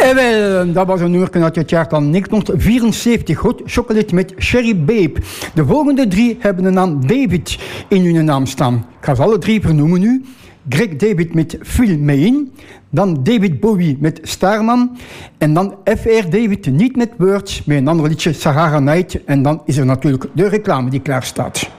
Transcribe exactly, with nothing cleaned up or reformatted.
En wel, dat was een nummer uit het jaartal negentien vierenzeventig. Hot Chocolate met Cherry Babe. De volgende drie hebben de naam David in hun naam staan. Ik ga ze alle drie vernoemen nu. Greg David met Fill Me In. Dan David Bowie met Starman. En dan F R David, niet met Words, met een ander liedje, Sahara Night. En dan is er natuurlijk de reclame die klaar staat.